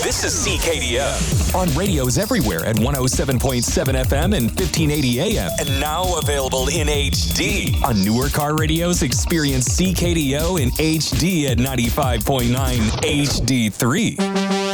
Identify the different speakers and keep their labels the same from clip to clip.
Speaker 1: This is CKDO. On radios everywhere at 107.7 FM and 1580 AM. And now available in HD. On newer car radios, experience CKDO in HD at 95.9 HD3.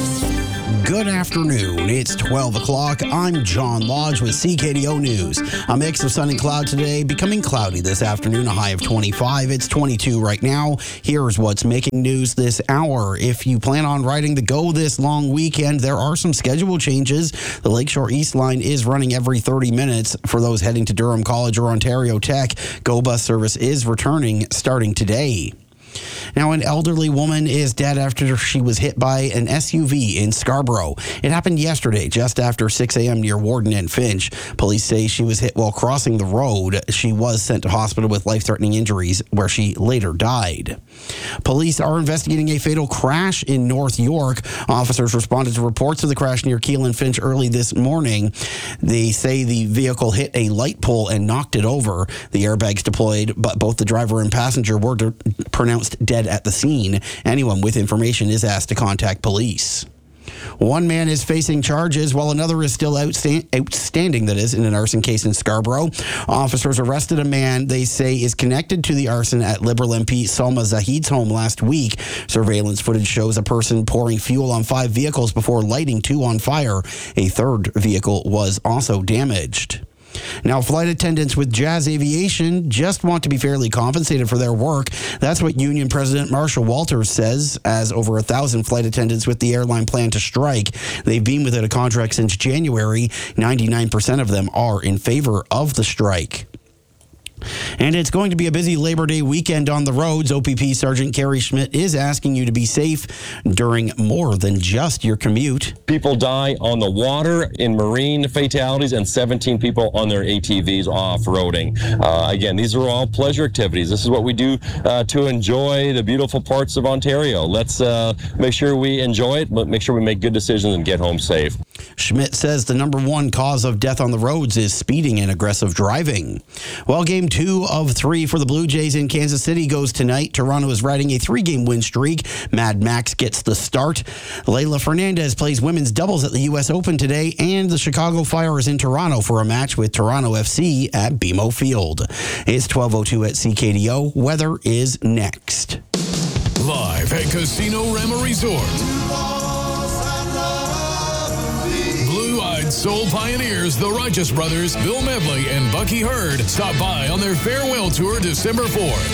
Speaker 2: Good afternoon. It's 12 o'clock. I'm John Lodge with CKDO News. A mix of sun and cloud today, becoming cloudy this afternoon, a high of 25. It's 22 right now. Here's what's making news this hour. If you plan on riding the Go this long weekend, there are some schedule changes. The Lakeshore East line is running every 30 minutes. For those heading to Durham College or Ontario Tech, Go bus service is returning starting today. Now, an elderly woman is dead after she was hit by an SUV in Scarborough. It happened yesterday, just after 6 a.m. near Warden and Finch. Police say she was hit while crossing the road. She was sent to hospital with life-threatening injuries, where she later died. Police are investigating a fatal crash in North York. Officers responded to reports of the crash near Keele and Finch early this morning. They say the vehicle hit a light pole and knocked it over. The airbags deployed, but both the driver and passenger were pronounced dead at the scene. Anyone with information is asked to contact police. One man is facing charges while another is still outstanding, that is, in an arson case in Scarborough. Officers arrested a man they say is connected to the arson at Liberal MP Salma Zahid's home last week. Surveillance footage shows a person pouring fuel on 5 vehicles before lighting 2 on fire. A third vehicle was also damaged. Now, flight attendants with Jazz Aviation just want to be fairly compensated for their work. That's what Union President Marshall Walters says, as over 1,000 flight attendants with the airline plan to strike. They've been without a contract since January. 99% of them are in favor of the strike. And it's going to be a busy Labor Day weekend on the roads. OPP Sergeant Kerry Schmidt is asking you to be safe during more than just your commute.
Speaker 3: People die on the water in marine fatalities and 17 people on their ATVs off-roading. Again, these are all pleasure activities. This is what we do to enjoy the beautiful parts of Ontario. Let's make sure we enjoy it, but make sure we make good decisions and get home safe.
Speaker 2: Schmidt says the number one cause of death on the roads is speeding and aggressive driving. Well, Game 2 of 3 for the Blue Jays in Kansas City goes tonight. Toronto is riding a 3-game win streak. Mad Max gets the start. Leylah Fernandez plays women's doubles at the U.S. Open today, and the Chicago Fire is in Toronto for a match with Toronto FC at BMO Field. It's 12:02 at CKDO. Weather is next.
Speaker 4: Live at Casino Rama Resort. Soul Pioneers, the Righteous Brothers, Bill Medley, and Bucky Hurd stop by on their farewell tour December 4th.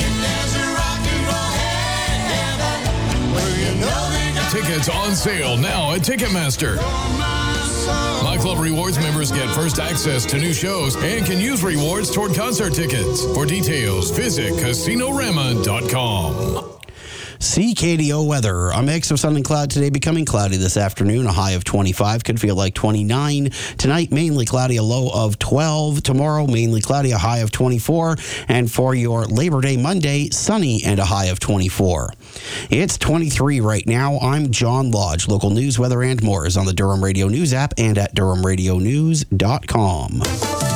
Speaker 4: Tickets on sale now at Ticketmaster. My Club Rewards members get first access to new shows and can use rewards toward concert tickets. For details, visit CasinoRama.com.
Speaker 2: CKDO weather. A mix of sun and cloud today, becoming cloudy this afternoon. A high of 25, could feel like 29. Tonight, mainly cloudy, a low of 12. Tomorrow, mainly cloudy, a high of 24. And for your Labor Day Monday, sunny and a high of 24. It's 23 right now. I'm John Lodge. Local news, weather, and more is on the Durham Radio News app and at DurhamRadioNews.com.